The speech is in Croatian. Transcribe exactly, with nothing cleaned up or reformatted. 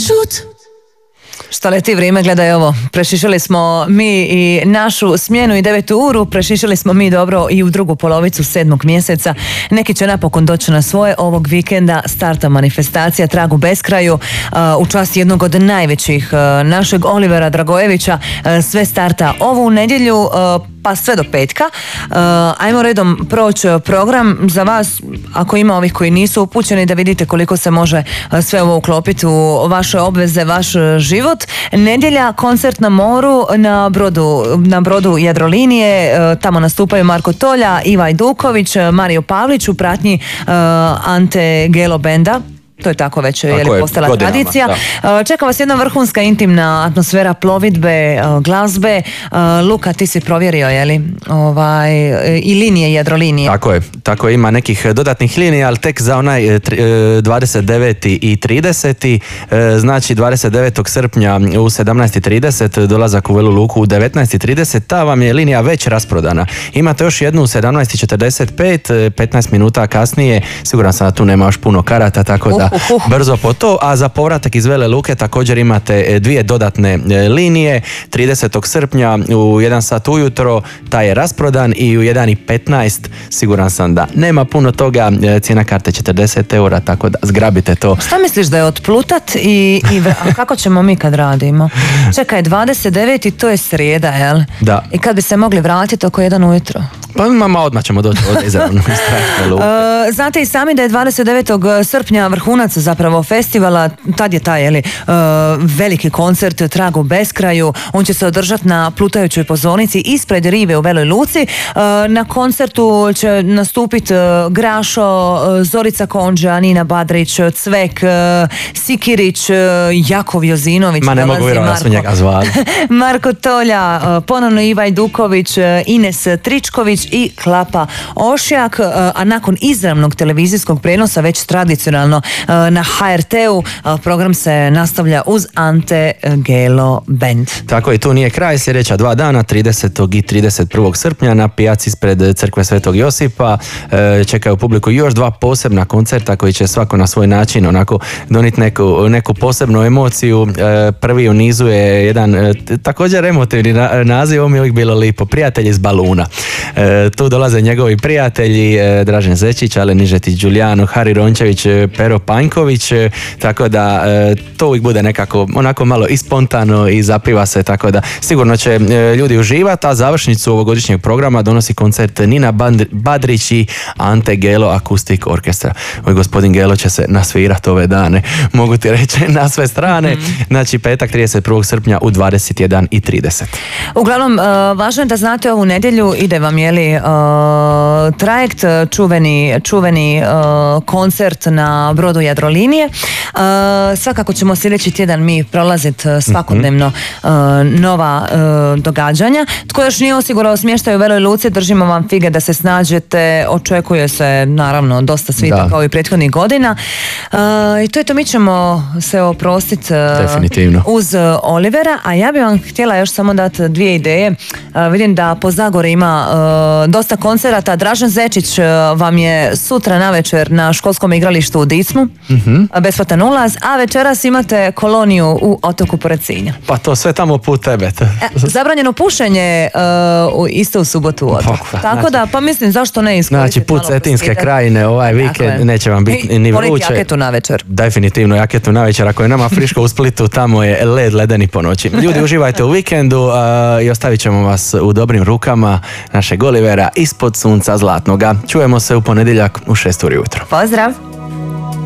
čut. Šta leti vrijeme, gledaj ovo. Prešišali smo mi i našu smjenu i devetu uru, prešišali smo mi dobro i u drugu polovicu sedmog mjeseca. Neki će napokon doći na svoje. Ovog vikenda starta manifestacija Trag u beskraju uh, u čast jednog od najvećih uh, našeg Olivera Dragojevića. Uh, sve starta ovu nedjelju uh, pa sve do petka. Uh, ajmo redom proći program za vas, ako ima ovih koji nisu upućeni, da vidite koliko se može uh, sve ovo uklopiti u vaše obveze, vaš život. Nedjelja, koncert na moru na brodu, na brodu Jadrolinije. Uh, tamo nastupaju Marko Tolja, Ivaj Duković, Mario Pavlić u pratnji uh, Ante Gelo benda. To je tako već, je li postala godinama, tradicija. Da. Čeka vas jedna vrhunska intimna atmosfera plovidbe, glazbe. Luka, ti si provjerio, je li, ovaj, i linije Jadrolinije? Tako je, tako je, ima nekih dodatnih linija, ali tek za onaj dvadeset deveti i trideseti Znači dvadeset devetog srpnja u sedamnaest i trideset, dolazak u Velu Luku u devetnaest i trideset, ta vam je linija već rasprodana. Imate još jednu u sedamnaest i četrdeset pet, petnaest minuta kasnije, siguran sam da tu nema još puno karata, tako da uh, uh, uh. brzo po to, a za povratak iz Vele Luke također imate dvije dodatne linije. tridesetog srpnja u jedan sat ujutro, taj je rasprodan, i u jedan i petnaest siguran sam da nema puno toga, cijena karte četrdeset eura, tako da zgrabite to. Šta misliš da je otplutat i, i a kako ćemo mi kad radimo? Čekaj, dvadeset deveti to je srijeda, jel? Da. I kad bi se mogli vratiti oko jedan ujutro? Pa mama, odmah ćemo doći od izravno iz Tračke Luke. Uh, znate i sami da je dvadeset devetog srpnja vrhunac zapravo festivala, tad je taj, jeli, uh, veliki koncert Trag u beskraju. On će se održati na plutajućoj pozornici ispred rive u Veloj Luci. Uh, na koncertu će nastupiti uh, Grašo, uh, Zorica Konđa, Nina Badrić, Cvek, uh, Sikirić, uh, Jakov Jozinović. Ma ne mogu vjerovati da su njega zvali. Marko Tolja, uh, ponovno Ivaj Duković, uh, Ines Tričković i Klapa Ošjak, a nakon izravnog televizijskog prijenosa već tradicionalno na ha er te-u program se nastavlja uz Ante Gelo band. Tako i tu nije kraj, sljedeća dva dana, tridesetog i trideset prvog srpnja na pijaci ispred crkve Svetog Josipa čekaju publiku još dva posebna koncerta koji će svako na svoj način onako doniti neku, neku posebnu emociju. Prvi u nizu je jedan također emotivni naziv, ovo mi je uvijek bilo lipo, Prijatelj iz baluna. E, tu dolaze njegovi prijatelji, e, Dražen Zečić, Alen Nižetić, Đulijano, Hari Rončević, Pero Panjković, e, tako da e, to uvijek bude nekako onako malo i spontano i zapiva se, tako da sigurno će e, ljudi uživati, a završnicu ovogodišnjeg programa donosi koncert Nina Badrić i Ante Gelo Akustik Orkestra. Ovaj gospodin Gelo će se nasvirati ove dane, mogu ti reći, na sve strane. Mm-hmm. Znači petak trideset prvog srpnja u dvadeset jedan i trideset. Uglavnom, e, važno je da znate, ovu nedjelju ide vam je li uh, trajekt, čuveni, čuveni uh, koncert na brodu Jadrolinije. Uh, svakako ćemo sljedeći tjedan mi prolaziti svakodnevno uh, nova uh, događanja. Tko još nije osigurao smještaj u Veloj Luci, držimo vam fige da se snađete. Očekuje se naravno dosta svita kao i prethodnih godina. Uh, I to je to, mi ćemo se oprostiti uh, uz uh, Olivera, a ja bih vam htjela još samo dati dvije ideje. Uh, vidim da po Zagori ima uh, dosta koncerata. Dražen Zečić uh, vam je sutra navečer na školskom igralištu u Dicmu, mm-hmm. besplatan ulaz, a večeras imate koloniju u Otoku pored Sinja. Pa to sve tamo put tebe. E, zabranjeno pušenje uh, isto u subotu u Otoku. Pa, tako znači, da, pa mislim, zašto ne iskoristiti? Znači put Cetinske krajine ovaj vikend dakle, neće vam biti ni vruće. Politi jaketu navečer. Definitivno jaketu navečer. Ako je nama friško u Splitu, tamo je led ledeni po noći. Ljudi, uživajte u vikendu uh, i ostavit ćemo vas u dobrim rukama našeg Olivera ispod sunca zlatnoga. Čujemo se u ponedjeljak u šest ujutro. Pozdrav!